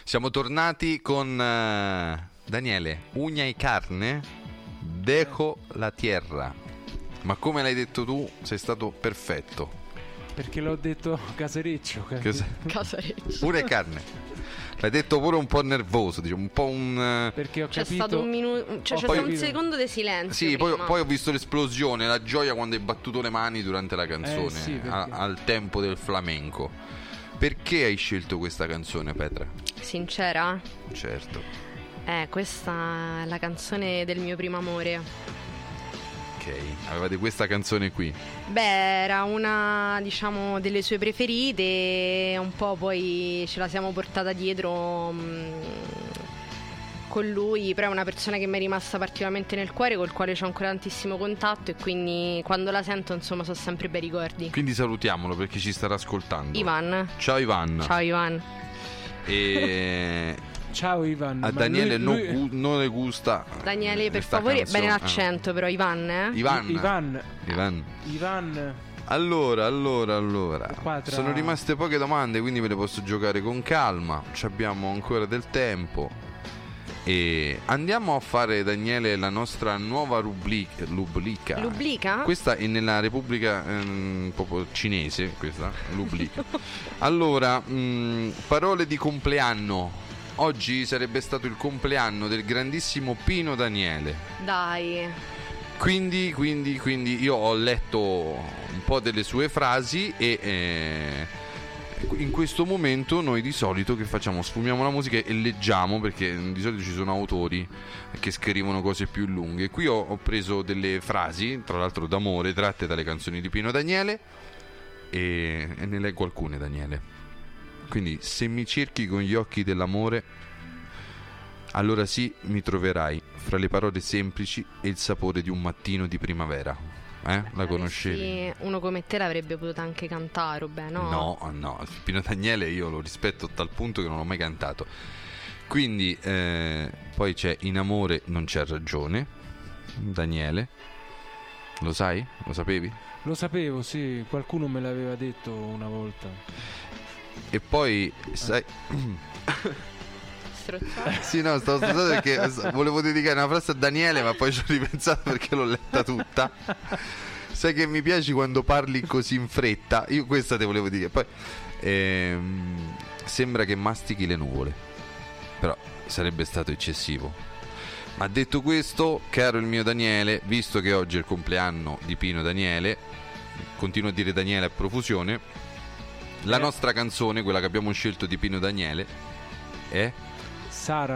Siamo tornati con Daniele, uña y carne, dejo la tierra. Ma come l'hai detto tu, sei stato perfetto. Perché l'ho detto casereccio. Casareccio. Pure carne. L'hai detto pure un po' nervoso, diciamo, un po' un... Perché ho C'è capito... stato un minuto, c'è stato un secondo di silenzio. Sì, poi prima. ho visto l'esplosione, la gioia quando hai battuto le mani durante la canzone, sì, perché... al tempo del flamenco. Perché hai scelto questa canzone, Petra? Sincera? Certo. Questa è la canzone del mio primo amore. Ok, avevate questa canzone qui. Beh, era una, diciamo, delle sue preferite e un po' poi ce la siamo portata dietro con lui, però è una persona che mi è rimasta particolarmente nel cuore, col quale c'ho ancora tantissimo contatto e quindi quando la sento, insomma, sono sempre bei ricordi. Quindi salutiamolo perché ci starà ascoltando. Ivan. Ciao Ivan. Ciao Ivan. E... Ciao Ivan. A Daniele non le gusta. Daniele, per questa favore, canzone. bene l'accento però, Ivan, Ivan. Allora Qua tra- sono rimaste poche domande, quindi ve le posso giocare con calma. Ci abbiamo ancora del tempo. E andiamo a fare, Daniele, la nostra nuova rubrica. Lublica? Questa è nella Repubblica proprio cinese, questa Lublica. Allora, parole di compleanno. Oggi sarebbe stato il compleanno del grandissimo Pino Daniele. Dai. Quindi io ho letto un po' delle sue frasi e in questo momento noi di solito che facciamo? Sfumiamo la musica e leggiamo, perché di solito ci sono autori che scrivono cose più lunghe. Qui ho preso delle frasi, tra l'altro d'amore, tratte dalle canzoni di Pino Daniele e ne leggo alcune, Daniele. Quindi, se mi cerchi con gli occhi dell'amore, allora sì, mi troverai fra le parole semplici e il sapore di un mattino di primavera. La conoscevi? Sì, uno come te l'avrebbe potuto anche cantare, beh, no? No, Pino Daniele io lo rispetto a tal punto che non l'ho mai cantato. Quindi, poi c'è In amore non c'è ragione, Daniele. Lo sai? Lo sapevi? Lo sapevo, sì, qualcuno me l'aveva detto una volta. E poi, sai... Strozzato. Sì, no, stavo aspettando perché volevo dedicare una frase a Daniele, ma poi ci ho ripensato perché l'ho letta tutta. Sai che mi piaci quando parli così in fretta. Io questa te volevo dire. Poi sembra che mastichi le nuvole, però sarebbe stato eccessivo. Ma detto questo, caro il mio Daniele, visto che oggi è il compleanno di Pino Daniele, continuo a dire Daniele a profusione, la nostra canzone, quella che abbiamo scelto di Pino Daniele, è Sara.